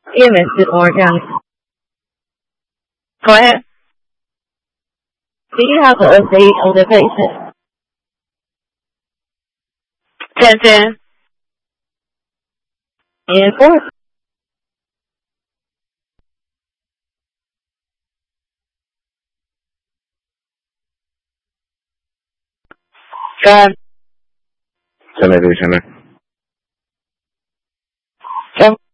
Image to organic. Go ahead. Do you have an update on the patient? 1010. And 4. God. Center. Seven.